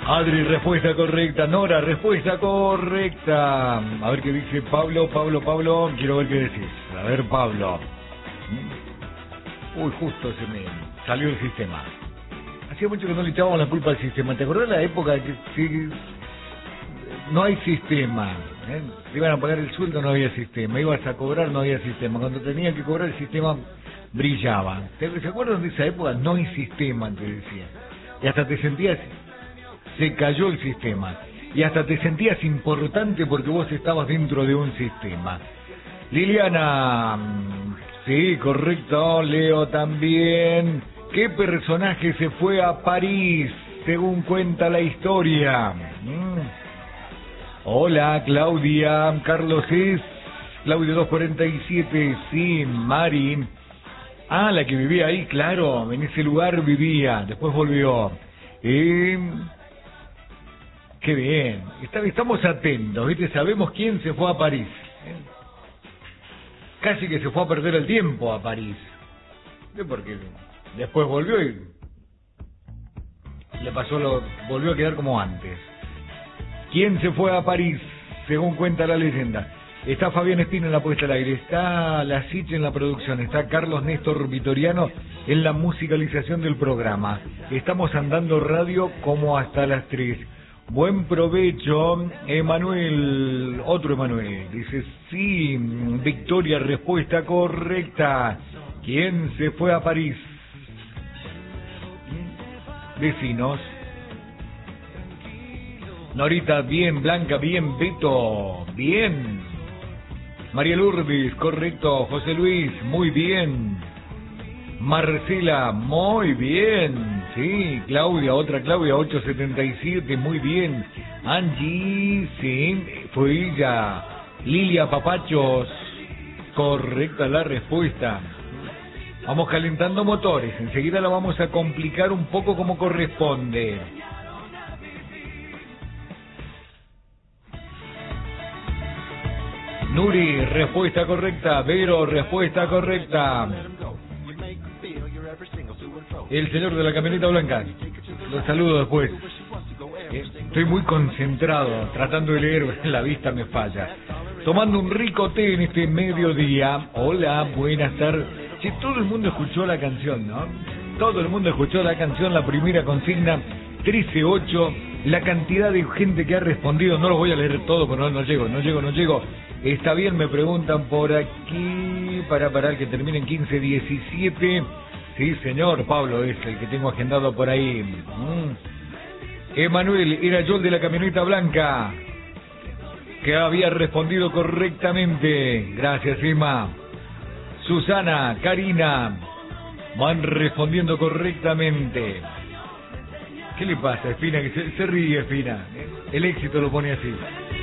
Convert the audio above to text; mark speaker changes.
Speaker 1: Adri, respuesta correcta. Nora, respuesta correcta. A ver qué dice Pablo. Pablo. Quiero ver qué decís. A ver, Pablo. Uy, justo se me salió el sistema. Hacía mucho que no le echábamos la culpa al sistema. ¿Te acordás de la época que no hay sistema? Te iban a pagar el sueldo, no había sistema. Ibas a cobrar, no había sistema. Cuando tenía que cobrar, el sistema brillaba. ¿Se acuerdan de esa época? No hay sistema, te decía. Y hasta te sentías... Se cayó el sistema. Y hasta te sentías importante porque vos estabas dentro de un sistema. Liliana, sí, correcto. Leo también. ¿Qué personaje se fue a París, según cuenta la historia? Hola, Claudia. Carlos es... Claudio 247, sí, Mari. Ah, la que vivía ahí, claro. En ese lugar vivía. Después volvió. Qué bien, estamos atentos, ¿viste? Sabemos quién se fue a París. Casi que se fue a perder el tiempo a París. Porque después volvió y volvió a quedar como antes. ¿Quién se fue a París? Según cuenta la leyenda. Está Fabián Espino en la puesta al aire, está la Siche en la producción, está Carlos Néstor Vitoriano en la musicalización del programa. Estamos andando radio como hasta las 3. Buen provecho, Emanuel, otro Emanuel, dice sí, Victoria, respuesta correcta. ¿Quién se fue a París? Vecinos. Norita, bien, Blanca, bien, Beto, bien. María Lourdes, correcto. José Luis, muy bien. Marcela, muy bien. Sí, Claudia, otra Claudia, 877, muy bien. Angie, sí, fue ella. Lilia Papachos, correcta la respuesta. Vamos calentando motores, enseguida la vamos a complicar un poco como corresponde. Nuri, respuesta correcta. Vero, respuesta correcta. El señor de la camioneta blanca. Los saludo después. Estoy muy concentrado, tratando de leer, la vista me falla. Tomando un rico té en este mediodía. Hola, buenas tardes. Sí, todo el mundo escuchó la canción, ¿no? Todo el mundo escuchó la canción, la primera consigna, 13-8. La cantidad de gente que ha respondido, no los voy a leer todo, pero no llego. Está bien, me preguntan por aquí, para el que termine en 15-17. Sí, señor, Pablo es el que tengo agendado por ahí. Emanuel, era yo el de la camioneta blanca, que había respondido correctamente. Gracias, Emma. Susana, Karina, van respondiendo correctamente. ¿Qué le pasa, Espina? Que se ríe, Espina. El éxito lo pone así.